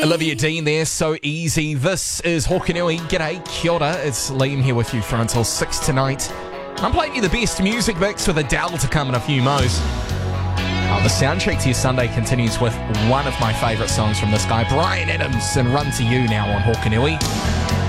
Olivia Dean there, So Easy. This is Hokanui. G'day, kia ora. It's Liam here with you for until 6 tonight. I'm playing you the best music mix with Adele to come in a few mo's. The soundtrack to your Sunday continues with one of my favourite songs from this guy, Bryan Adams, and Run to You now on Hokanui.